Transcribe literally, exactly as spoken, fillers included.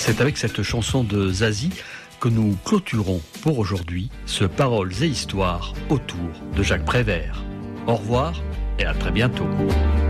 C'est avec cette chanson de Zazie que nous clôturons pour aujourd'hui ce Paroles et Histoires autour de Jacques Prévert. Au revoir et à très bientôt.